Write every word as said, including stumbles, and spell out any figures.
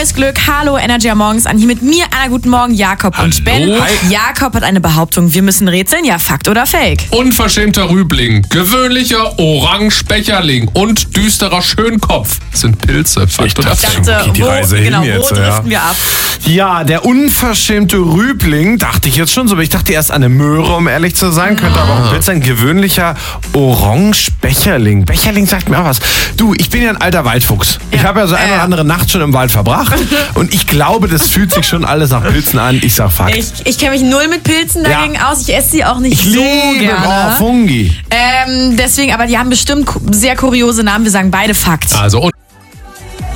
neues Glück. Hallo, Energy am Morgens an. Hier mit mir, Anna, guten Morgen, Jakob Hallo. und Ben. Hi. Jakob hat eine Behauptung. Wir müssen rätseln. Ja, Fakt oder Fake? Unverschämter Rübling, gewöhnlicher Orange-Becherling und düsterer Schönkopf sind Pilze. Fakt oder Ich Fake? dachte, geht die wo, Reise hin genau, jetzt, wo ja. driften wir ab? Ja, der unverschämte Rübling, dachte ich jetzt schon so, aber ich dachte erst an eine Möhre, um ehrlich zu sein. Könnte aber auch ein Pilz sein. Gewöhnlicher Orange-Becherling. Becherling sagt mir auch was. Du, ich bin ja ein alter Waldfuchs. Ich habe ja so eine äh. oder andere Nacht schon im Wald verbracht. Und ich glaube, das fühlt sich schon alles nach Pilzen an. Ich sag Fakt. Ich, ich kenne mich null mit Pilzen dagegen Ja. aus. Ich esse sie auch nicht Ich so liebe gerne. oh, Fungi. Ähm, deswegen, aber die haben bestimmt ku- sehr kuriose Namen. Wir sagen beide Fakt. Also,